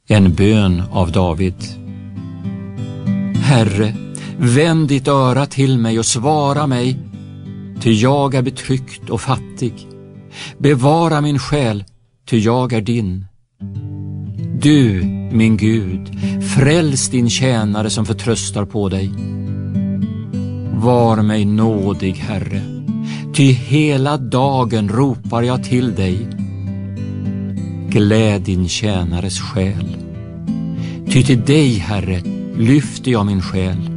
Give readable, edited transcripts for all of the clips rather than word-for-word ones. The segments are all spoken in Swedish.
En bön av David. Herre, vänd ditt öra till mig och svara mig, ty jag är betryckt och fattig. Bevara min själ, ty jag är din. Du, min Gud, fräls din tjänare som förtröstar på dig. Var mig nådig, Herre, ty hela dagen ropar jag till dig. Gläd din tjänares själ, ty till dig, Herre, lyfter jag min själ.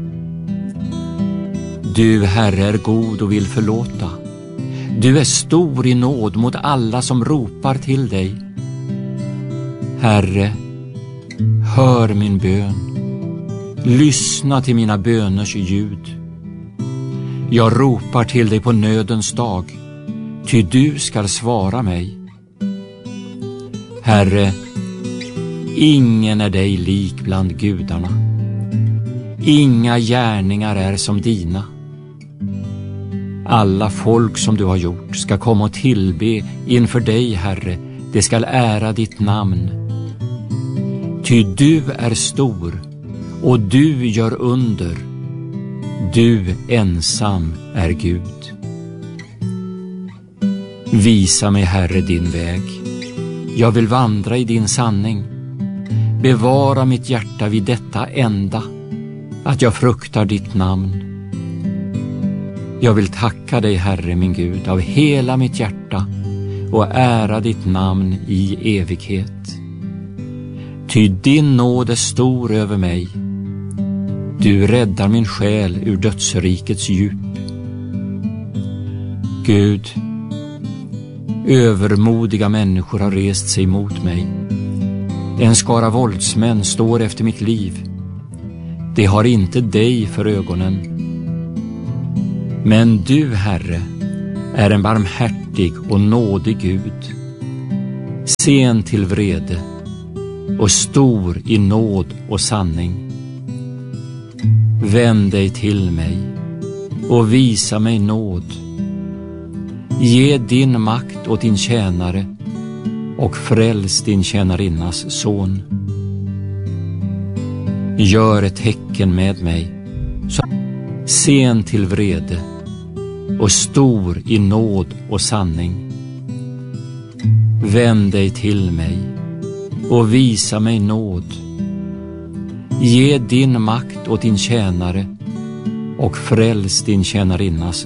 Du, Herre, är god och vill förlåta. Du är stor i nåd mot alla som ropar till dig. Herre, hör min bön. Lyssna till mina böners ljud. Jag ropar till dig på nödens dag, ty du skall svara mig. Herre, ingen är dig lik bland gudarna. Inga gärningar är som dina. Alla folk som du har gjort ska komma och tillbe inför dig, Herre. Det skall ära ditt namn. Ty du är stor och du gör under. Du ensam är Gud. Visa mig, Herre, din väg. Jag vill vandra i din sanning. Bevara mitt hjärta vid detta enda, att jag fruktar ditt namn. Jag vill tacka dig, Herre min Gud, av hela mitt hjärta och ära ditt namn i evighet. Ty din nåd är stor över mig. Du räddar min själ ur dödsrikets djup. Gud, övermodiga människor har rest sig mot mig. En skara våldsmän står efter mitt liv. De har inte dig för ögonen. Men du, Herre, är en barmhärtig och nådig Gud, sen till vrede och stor i nåd och sanning. Vänd dig till mig och visa mig nåd. Ge din makt åt din tjänare och fräls din tjänarinnas son. Gör ett tecken med mig, så sen till vrede och stor i nåd och sanning. Vänd dig till mig och visa mig nåd. Ge din makt åt din tjänare och fräls din tjänarinnas